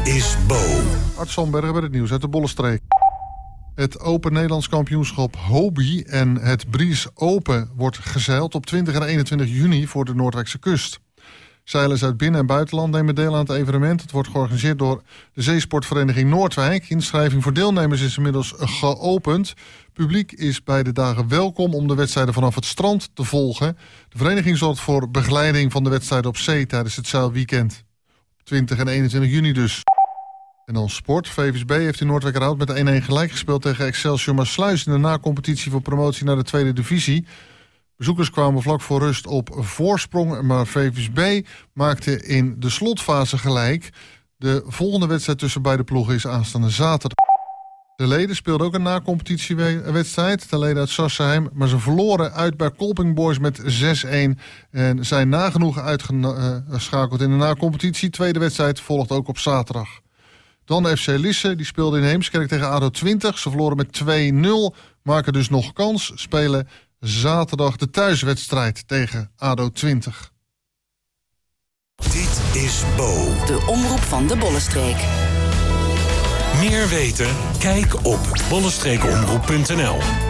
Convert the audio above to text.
is Bo. Art Zandbergen met het nieuws uit de Bollenstreek. Het Open Nederlands Kampioenschap Hobie en het Breeze Open wordt gezeild op 20 en 21 juni voor de Noordwijkse kust. Zeilers uit binnen- en buitenland nemen deel aan het evenement. Het wordt georganiseerd door de Zeesportvereniging Noordwijk. Inschrijving voor deelnemers is inmiddels geopend. Publiek is bij de dagen welkom om de wedstrijden vanaf het strand te volgen. De vereniging zorgt voor begeleiding van de wedstrijden op zee tijdens het zeilweekend. 20 en 21 juni dus. En dan sport. VVSB heeft in Noordwijkerhout met 1-1 gelijk gespeeld tegen Excelsior Maassluis in de nacompetitie voor promotie naar de tweede divisie. Bezoekers kwamen vlak voor rust op voorsprong, maar VVSB maakte in de slotfase gelijk. De volgende wedstrijd tussen beide ploegen is aanstaande zaterdag. De Leden speelden ook een nacompetitiewedstrijd. De Leden uit Sassenheim, maar ze verloren uit bij Kolping Boys met 6-1 en zijn nagenoeg uitgeschakeld in de nacompetitie. Tweede wedstrijd volgt ook op zaterdag. Dan FC Lisse, die speelde in Heemskerk tegen ADO 20. Ze verloren met 2-0, maken dus nog kans. Spelen zaterdag de thuiswedstrijd tegen ADO 20. Dit is Bo. De omroep van de Bollenstreek. Meer weten? Kijk op bollenstreekomroep.nl.